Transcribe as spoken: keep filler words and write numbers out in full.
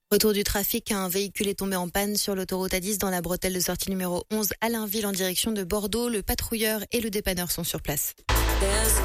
Retour du trafic, un véhicule est tombé en panne sur l'autoroute A dix dans la bretelle de sortie numéro onze à Blainville en direction de Bordeaux. Le patrouilleur et le dépanneur sont sur place.